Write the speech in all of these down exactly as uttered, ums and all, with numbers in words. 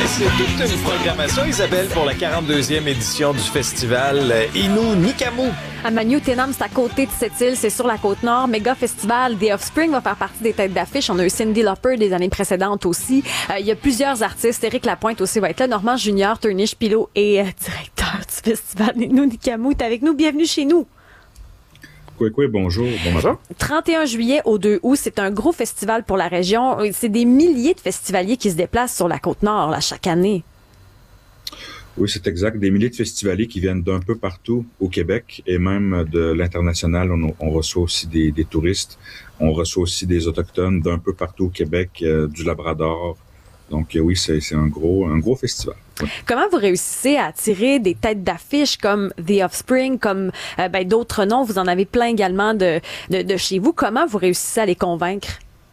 c'est toute une programmation, Isabelle, pour la quarante-deuxième édition du festival Innu Nikamu. À Manu-Tenam, c'est à côté de cette île, c'est sur la Côte-Nord. Méga festival, The Offspring va faire partie des têtes d'affiche. On a eu Cyndi Lauper des années précédentes aussi. Euh, il y a plusieurs artistes. Éric Lapointe aussi va être là. Normand Junior, Turnish Pilot et euh, directeur du festival Innu Nikamu est avec nous. Bienvenue chez nous. Oui, oui, bonjour, bon matin. trente et un juillet au deux août, c'est un gros festival pour la région. C'est des milliers de festivaliers qui se déplacent sur la Côte-Nord là, chaque année. Oui, c'est exact. Des milliers de festivaliers qui viennent d'un peu partout au Québec et même de l'international. On, on reçoit aussi des, des touristes. On reçoit aussi des Autochtones d'un peu partout au Québec, euh, du Labrador. Donc euh, oui, c'est, c'est un gros, un gros festival. Oui. Comment vous réussissez à attirer des têtes d'affiche comme The Offspring, comme euh, ben, d'autres noms? Vous en avez plein également de, de, de chez vous. Comment vous réussissez à les convaincre?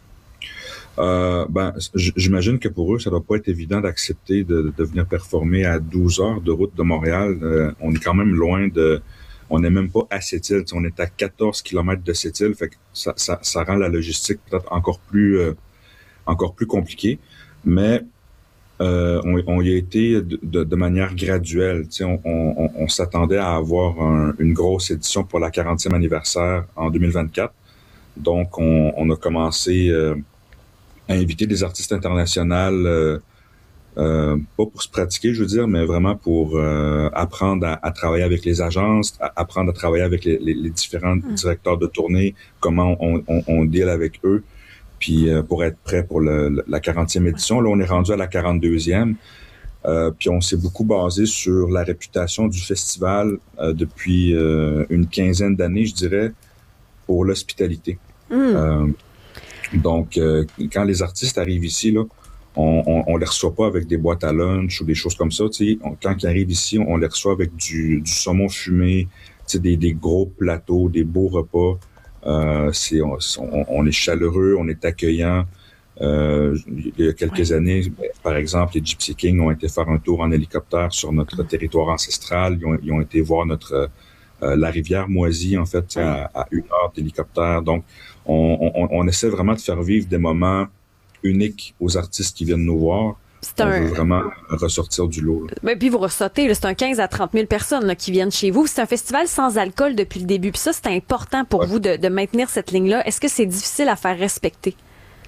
Euh, ben, j'imagine que pour eux, ça doit pas être évident d'accepter de, de venir performer à douze heures de route de Montréal. Euh, on est quand même loin de... On n'est même pas à Sept-Îles. On est à quatorze kilomètres de Sept-Îles. Fait que ça, ça, ça rend la logistique peut-être encore plus, euh, encore plus compliquée. Mais euh, on, on y a été de, de, de manière graduelle. On, on, on s'attendait à avoir un, une grosse édition pour la quarantième anniversaire en deux mille vingt-quatre. Donc, on, on a commencé euh, à inviter des artistes internationaux, euh, euh, pas pour se pratiquer, je veux dire, mais vraiment pour euh, apprendre à, à travailler avec les agences, à, apprendre à travailler avec les, les, les différents mmh. directeurs de tournée, comment on, on, on deal avec eux. Puis euh, pour être prêt pour le, la quarantième édition. Là, on est rendu à la quarante-deuxième. Euh, puis on s'est beaucoup basé sur la réputation du festival euh, depuis euh, une quinzaine d'années, je dirais, pour l'hospitalité. Mm. Euh, donc, euh, quand les artistes arrivent ici, là, on, on, on les reçoit pas avec des boîtes à lunch ou des choses comme ça. Tu sais, on, quand ils arrivent ici, on les reçoit avec du, du saumon fumé, tu sais, des, des gros plateaux, des beaux repas. Euh, c'est, on, on est chaleureux, on est accueillant. Euh, il y a quelques ouais. années, par exemple, les Gypsy Kings ont été faire un tour en hélicoptère sur notre mmh. territoire ancestral. Ils ont, ils ont été voir notre euh, la rivière Moisie, en fait, ouais. à, à une heure d'hélicoptère. Donc, on, on, on essaie vraiment de faire vivre des moments uniques aux artistes qui viennent nous voir. C'est on un... veut vraiment ressortir du lot. Mais puis vous ressortez, là, c'est un quinze à trente mille personnes là, qui viennent chez vous. C'est un festival sans alcool depuis le début. Puis ça, c'est important pour ouais. vous de, de maintenir cette ligne-là. Est-ce que c'est difficile à faire respecter?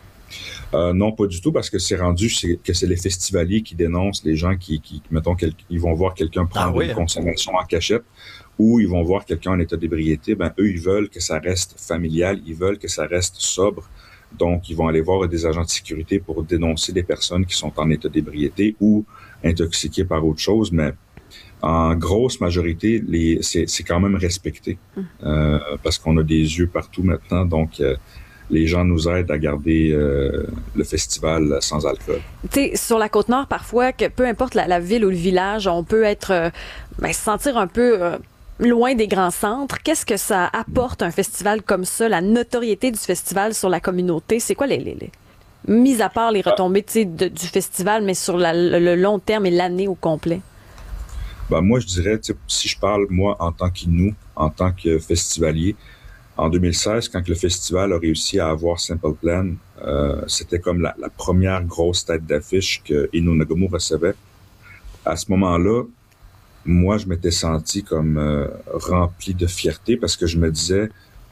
Euh, non, pas du tout, parce que c'est rendu c'est, que c'est les festivaliers qui dénoncent les gens qui, qui mettons, quel, ils vont voir quelqu'un prendre ah oui, une hein. consommation en cachette ou ils vont voir quelqu'un en état d'ébriété. Ben, eux, ils veulent que ça reste familial, ils veulent que ça reste sobre. Donc, ils vont aller voir des agents de sécurité pour dénoncer des personnes qui sont en état d'ébriété ou intoxiquées par autre chose. Mais en grosse majorité, les, c'est, c'est quand même respecté mmh. euh, parce qu'on a des yeux partout maintenant. Donc, euh, les gens nous aident à garder euh, le festival sans alcool. Tu sais, sur la Côte-Nord, parfois, que peu importe la, la ville ou le village, on peut être, euh, ben, se sentir un peu... Euh, loin des grands centres. Qu'est-ce que ça apporte un festival comme ça, la notoriété du festival sur la communauté? C'est quoi les, les, les... mis à part les retombées tu sais, de, du festival, mais sur la, le, le long terme et l'année au complet? Ben, moi, je dirais, si je parle, moi, en tant qu'Innu, en tant que festivalier, en deux mille seize, quand le festival a réussi à avoir Simple Plan, euh, c'était comme la, la première grosse tête d'affiche que Innu Nikamu recevait. À ce moment-là, moi, je m'étais senti comme euh, rempli de fierté parce que je me disais,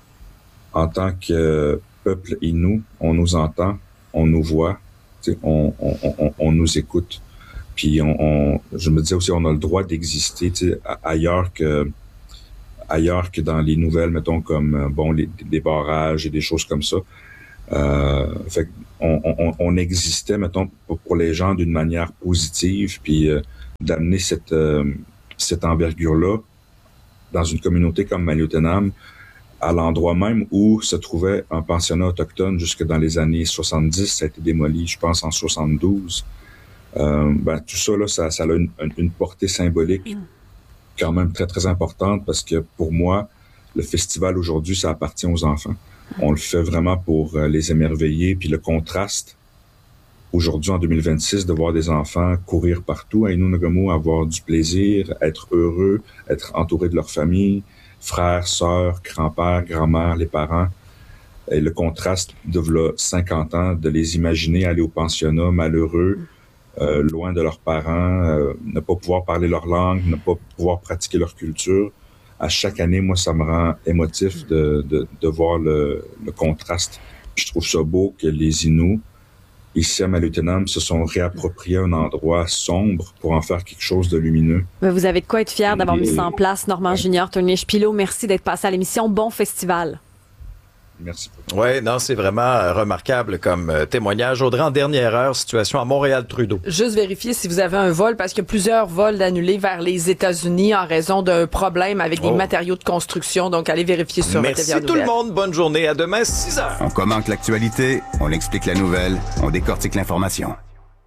en tant que peuple Innu, on nous entend, on nous voit, on, on, on, on nous écoute. Puis on, on, je me disais aussi, on a le droit d'exister ailleurs que ailleurs que dans les nouvelles, mettons comme bon les, les barrages et des choses comme ça. Euh, fait on, on, on existait, mettons, pour, pour les gens d'une manière positive, puis euh, d'amener cette euh, cette envergure-là dans une communauté comme Manu-Tenam, à l'endroit même où se trouvait un pensionnat autochtone jusque dans les années soixante-dix, ça a été démoli, je pense, en soixante-douze. Euh, ben, tout ça, là, ça, ça a une, une portée symbolique quand même très, très importante parce que pour moi, le festival aujourd'hui, ça appartient aux enfants. On le fait vraiment pour les émerveiller, puis le contraste aujourd'hui, en deux mille vingt-six, de voir des enfants courir partout à Innu Nikamu, avoir du plaisir, être heureux, être entourés de leur famille, frères, sœurs, grands-pères, grand-mères, les parents. Et le contraste de là, cinquante ans, de les imaginer aller au pensionnat malheureux, euh, loin de leurs parents, euh, ne pas pouvoir parler leur langue, ne pas pouvoir pratiquer leur culture. À chaque année, moi, ça me rend émotif de, de, de voir le, le contraste. Je trouve ça beau que les Inuits, ici à Maluthénam, se sont réappropriés un endroit sombre pour en faire quelque chose de lumineux. Mais vous avez de quoi être fier d'avoir Et... mis ça en place, Normand ouais. Junior, Tourniche Pilot. Merci d'être passé à l'émission. Bon festival. Merci beaucoup. Oui, non, c'est vraiment remarquable comme euh, témoignage. Audrey, en dernière heure, situation à Montréal-Trudeau. Juste vérifier si vous avez un vol, parce qu'il y a plusieurs vols annulés vers les États-Unis en raison d'un problème avec des oh. matériaux de construction. Donc, allez vérifier sur Merci T V R tout Nouvelles. le monde. Bonne journée. À demain, six heures. On commente l'actualité, on explique la nouvelle, on décortique l'information.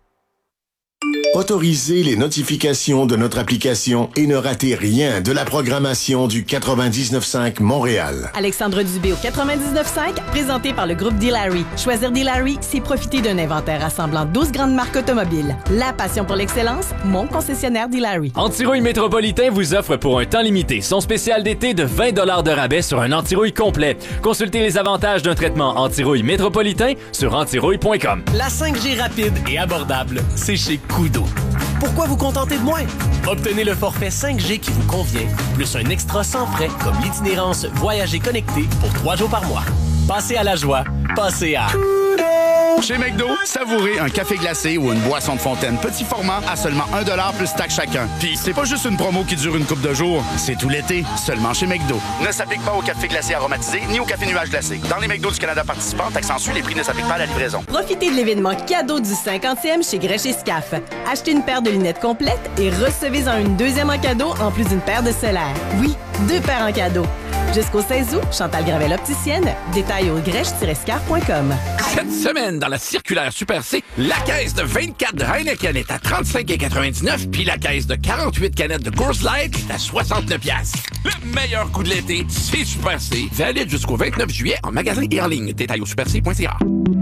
Autorisez les notifications de notre application et ne ratez rien de la programmation du quatre-vingt-dix-neuf cinq Montréal. Alexandre Dubé au quatre-vingt-dix-neuf cinq, présenté par le groupe D-Larry. Choisir D-Larry, c'est profiter d'un inventaire rassemblant douze grandes marques automobiles. La passion pour l'excellence, mon concessionnaire D-Larry. Antirouille Métropolitain vous offre pour un temps limité son spécial d'été de vingt dollars de rabais sur un antirouille complet. Consultez les avantages d'un traitement antirouille métropolitain sur antirouille point com. La cinq G rapide et abordable, c'est chez Koodo. Pourquoi vous contenter de moins? Obtenez le forfait cinq G qui vous convient, plus un extra sans frais comme l'itinérance Voyager connecté pour trois jours par mois. Passez à la joie, passez à... Chez McDo, savourez un café glacé ou une boisson de fontaine petit format à seulement un dollar plus taxe chacun. Puis c'est pas juste une promo qui dure une couple de jours, c'est tout l'été, seulement chez McDo. Ne s'applique pas au café glacé aromatisé ni au café nuage glacé. Dans les McDo du Canada participants, taxe en sus, les prix ne s'appliquent pas à la livraison. Profitez de l'événement cadeau du cinquantième chez Grèche et Scaf. Achetez une paire de lunettes complètes et recevez-en une deuxième en cadeau en plus d'une paire de solaires. Oui, deux paires en cadeau. Jusqu'au seize août, Chantal Gravel opticienne. Détail au grèche tiret scaf point com. Cette semaine, dans la circulaire Super C, la caisse de vingt-quatre de Heineken est à trente-cinq quatre-vingt-dix-neuf, puis la caisse de quarante-huit canettes de Coors Light est à soixante-neuf piastres. Le meilleur coup de l'été, c'est Super C. Valide jusqu'au vingt-neuf juillet en magasin et en ligne. Détail au super c point c a.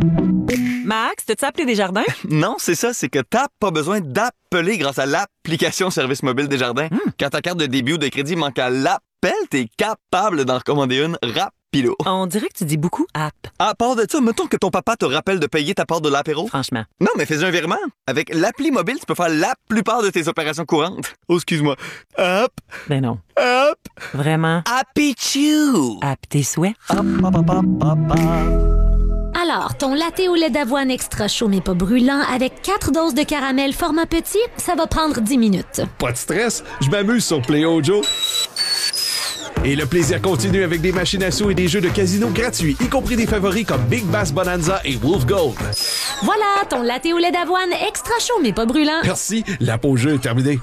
Max, t'as-tu appelé Desjardins? Non, c'est ça, c'est que t'as pas besoin d'appeler grâce à l'application Service mobile Desjardins. Hmm. Quand ta carte de débit ou de crédit manque à l'appel, t'es capable d'en recommander une rapido. On dirait que tu dis beaucoup app. À part de ça, mettons que ton papa te rappelle de payer ta part de l'apéro. Franchement. Non, mais fais un virement. Avec l'appli mobile, tu peux faire la plupart de tes opérations courantes. Oh, excuse-moi. Hop. Ben non. Hop. Vraiment. Happy Chew. Happy tes souhaits. Hop, hop, hop, hop, hop, hop. Alors, ton latte au lait d'avoine extra chaud mais pas brûlant avec quatre doses de caramel format petit, ça va prendre dix minutes. Pas de stress, je m'amuse sur Play Ojo. Et le plaisir continue avec des machines à sous et des jeux de casino gratuits, y compris des favoris comme Big Bass Bonanza et Wolf Gold. Voilà, ton latte au lait d'avoine extra chaud mais pas brûlant. Merci, la pause jeu est terminée.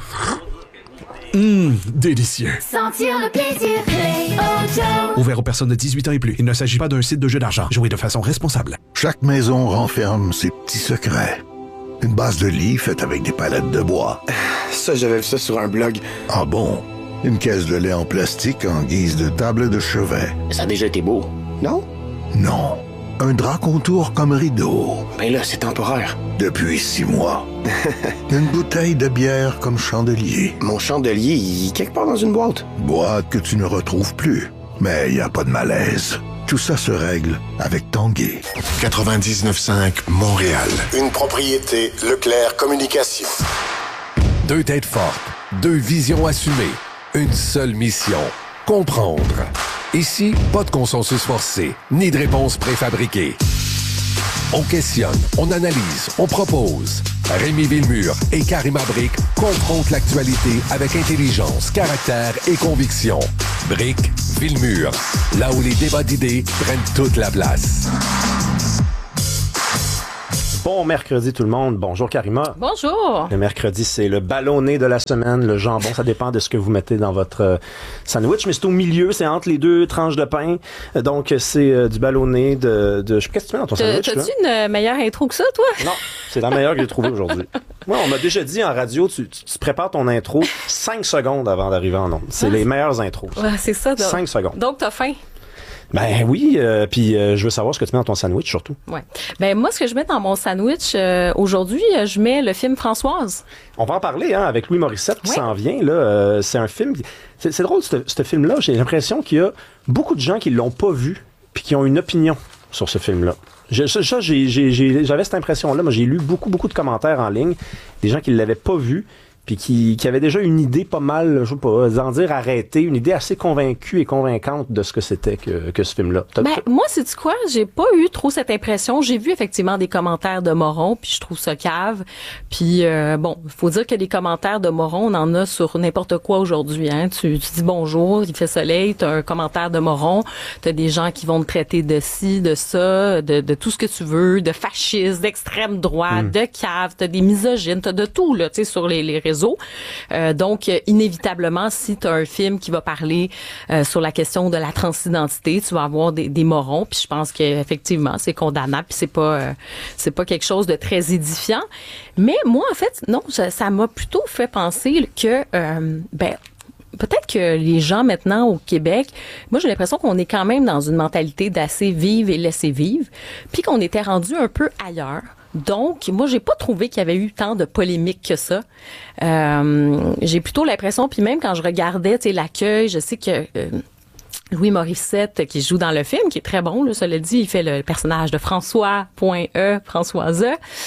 Hum, délicieux. Sentir le plaisir, Play Ojo. Ouvert aux personnes de dix-huit ans et plus. Il ne s'agit pas d'un site de jeu d'argent. Jouez de façon responsable. Chaque maison renferme ses petits secrets. Une base de lit faite avec des palettes de bois. Ça, j'avais vu ça sur un blog. Ah bon? Une caisse de lait en plastique en guise de table de chevet. Ça a déjà été beau, non? Non. Un drap contour comme rideau. Ben là, c'est temporaire. Depuis six mois. Une bouteille de bière comme chandelier. Mon chandelier, il est quelque part dans une boîte. Boîte que tu ne retrouves plus. Mais il n'y a pas de malaise. Tout ça se règle avec Tanguay. quatre-vingt-dix-neuf cinq Montréal. Une propriété Leclerc Communication. Deux têtes fortes, deux visions assumées, une seule mission. Comprendre. Ici, pas de consensus forcé, ni de réponse préfabriquée. On questionne, on analyse, on propose. Rémi Villemur et Karima Brick confrontent l'actualité avec intelligence, caractère et conviction. Brick, Villemur, là où les débats d'idées prennent toute la place. Bon mercredi tout le monde. Bonjour Karima. Bonjour. Le mercredi, c'est le ballonné de la semaine, le jambon. Ça dépend de ce que vous mettez dans votre euh, sandwich, mais c'est au milieu, c'est entre les deux tranches de pain. Donc, c'est euh, du ballonné de... de... Qu'est-ce que tu mets dans ton T'as, sandwich? T'as-tu là? Une meilleure intro que ça, toi? Non, c'est la meilleure que j'ai trouvée aujourd'hui. Moi, on m'a déjà dit en radio, tu, tu, tu prépares ton intro cinq secondes avant d'arriver en ondes. C'est ah, les meilleures intros. Ouais, c'est ça. Donc, cinq secondes. Donc, t'as faim? Ben oui, euh, puis euh, je veux savoir ce que tu mets dans ton sandwich surtout. Ouais. Ben moi, ce que je mets dans mon sandwich euh, aujourd'hui, euh, je mets le film Françoise. On va en parler hein, avec Louis Morissette qui oui. s'en vient. Là, euh, c'est un film. C'est, c'est drôle, ce, ce film-là. J'ai l'impression qu'il y a beaucoup de gens qui l'ont pas vu puis qui ont une opinion sur ce film-là. Je, ça, ça j'ai, j'ai, j'ai, j'avais cette impression-là. Moi, j'ai lu beaucoup, beaucoup de commentaires en ligne, des gens qui ne l'avaient pas vu, puis qui, qui avaient déjà une idée pas mal, je sais pas, d'en dire arrêter, une idée assez convaincue et convaincante de ce que c'était que, que ce film-là. Ben, moi, c'est quoi? J'ai pas eu trop cette impression. J'ai vu effectivement des commentaires de Moron, puis je trouve ça cave. Puis euh, bon, faut dire que des commentaires de Moron, on en a sur n'importe quoi aujourd'hui. Hein. Tu, tu dis bonjour, il fait soleil, t'as un commentaire de Moron, t'as des gens qui vont te traiter de ci, de ça, de, de tout ce que tu veux, de fasciste, d'extrême droite, mm. de cave, t'as des misogynes, t'as de tout là, tu sais, sur les, les réseaux. Euh, donc, euh, inévitablement, si tu as un film qui va parler euh, sur la question de la transidentité, tu vas avoir des, des morons. Puis je pense qu'effectivement, c'est condamnable. Puis c'est pas, euh, c'est pas quelque chose de très édifiant. Mais moi, en fait, non, ça, ça m'a plutôt fait penser que, euh, ben. Peut-être que les gens maintenant au Québec, moi j'ai l'impression qu'on est quand même dans une mentalité d'assez vivre et laisser vivre, puis qu'on était rendu un peu ailleurs. Donc, moi, j'ai pas trouvé qu'il y avait eu tant de polémiques que ça. Euh, j'ai plutôt l'impression, puis même quand je regardais, tu sais, l'accueil, je sais que euh, Louis Morissette, qui joue dans le film, qui est très bon, là, cela dit, il fait le personnage de François, point E, Françoise.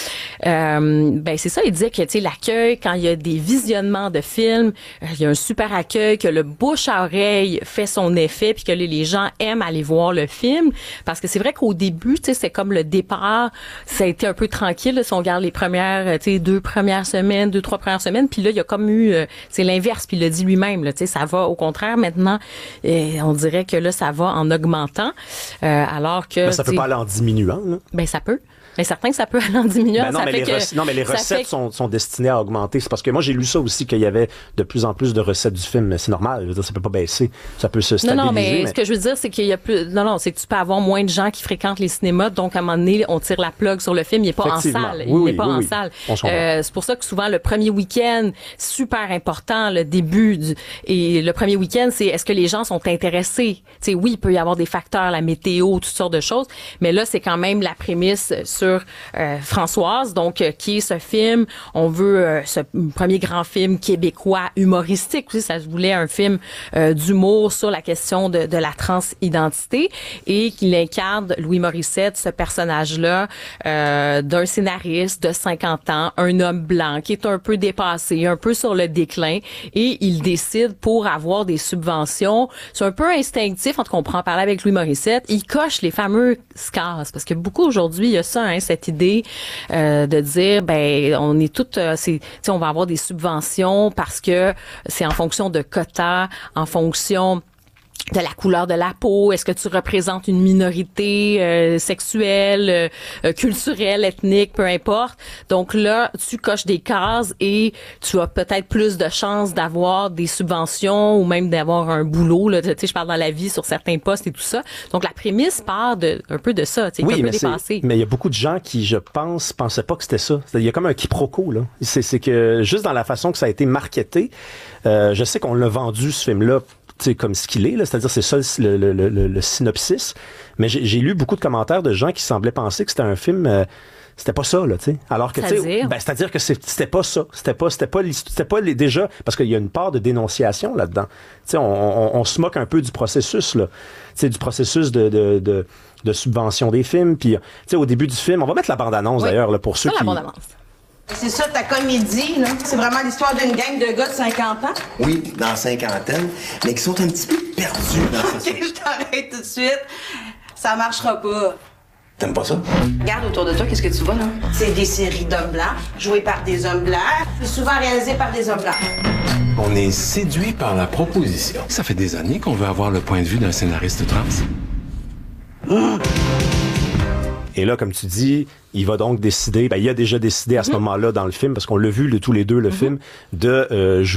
Euh, ben, c'est ça, il disait que, tu sais, l'accueil, quand il y a des visionnements de films, euh, il y a un super accueil, que le bouche à oreille fait son effet, puis que les, les gens aiment aller voir le film. Parce que c'est vrai qu'au début, tu sais, c'est comme le départ, ça a été un peu tranquille, là, si on regarde les premières, tu sais, deux premières semaines, deux, trois premières semaines, puis là, il y a comme eu, euh, c'est l'inverse, puis il l'a dit lui-même, là, tu sais, ça va, au contraire, maintenant, euh, on dirait que là, ça va en augmentant, euh, alors que... Mais ça peut pas aller en diminuant, là. Ben, ça peut. Mais certain que ça peut aller en diminuant. Ben non, ça mais fait les que, rec- non, mais les recettes fait... sont, sont destinées à augmenter. C'est parce que moi, j'ai lu ça aussi, qu'il y avait de plus en plus de recettes du film. Mais c'est normal. Je veux dire, ça peut pas baisser. Ça peut se stabiliser. Non, non, mais, mais... ce que je veux dire, c'est qu'il y a plus... Non, non, c'est que tu peux avoir moins de gens qui fréquentent les cinémas. Donc, à un moment donné, on tire la plug sur le film. Il est pas en salle. Il oui, n'est pas oui, en oui. salle. Euh, c'est pour ça que souvent, le premier week-end, super important, le début du... Et le premier week-end, c'est est-ce que les gens sont intéressés? Tu sais, oui, il peut y avoir des facteurs, la météo, toutes sortes de choses. Mais là, c'est quand même la prémisse sur euh, Françoise. Donc, Donc, euh, qui est ce film. On veut euh, ce premier grand film québécois humoristique. Aussi, ça se voulait un film euh, d'humour sur la question de, de la transidentité et qu'il incarne Louis Morissette, ce personnage-là, euh, d'un scénariste de cinquante ans, un homme blanc qui est un peu dépassé, un peu sur le déclin et il décide pour avoir des subventions. C'est un peu instinctif, en tout cas, on prend en parler avec Louis Morissette. Il coche les fameux scars parce que beaucoup aujourd'hui, il y a ça, hein, cette idée euh, de dire ben on est toutes euh, c'est tu sais on va avoir des subventions parce que c'est en fonction de quotas, en fonction de la couleur de la peau, est-ce que tu représentes une minorité euh, sexuelle, euh, culturelle, ethnique, peu importe. Donc là, tu coches des cases et tu as peut-être plus de chances d'avoir des subventions ou même d'avoir un boulot. Là, tu sais, je parle dans la vie sur certains postes et tout ça. Donc la prémisse part de un peu de ça, tu sais, oui, un peu mais dépassé. Mais il y a beaucoup de gens qui, je pense, pensaient pas que c'était ça. Il y a comme un quiproquo là. C'est, c'est que juste dans la façon que ça a été marketé, euh, je sais qu'on l'a vendu ce film-là. C'est comme ce qu'il est, là, c'est-à-dire c'est ça le, le, le, le synopsis. Mais j'ai, j'ai lu beaucoup de commentaires de gens qui semblaient penser que c'était un film, euh, c'était pas ça, là, tu sais. Alors que, tu sais, ben, c'est-à-dire que c'est, c'était pas ça, c'était pas, c'était pas, c'était pas les, déjà, parce qu'il y a une part de dénonciation là-dedans. Tu sais, on, on, on se moque un peu du processus, là, tu sais, du processus de, de, de, de subvention des films. Puis, tu sais, au début du film, on va mettre la bande-annonce oui. d'ailleurs, là, pour ceux ça, qui. La bande-annonce. C'est ça ta comédie, là? C'est vraiment l'histoire d'une gang de gars de cinquante ans? Oui, dans la cinquantaine, mais qui sont un petit peu perdus dans OK, je t'arrête tout de suite. Ça marchera pas. T'aimes pas ça? Regarde autour de toi, qu'est-ce que tu vois, là? C'est des séries d'hommes blancs, jouées par des hommes blancs, et souvent réalisées par des hommes blancs. On est séduit par la proposition. Ça fait des années qu'on veut avoir le point de vue d'un scénariste trans. Mmh. Et là, comme tu dis, il va donc décider, ben, il a déjà décidé à ce mm-hmm. moment-là dans le film, parce qu'on l'a vu le, tous les deux, le mm-hmm. film, de euh, jouer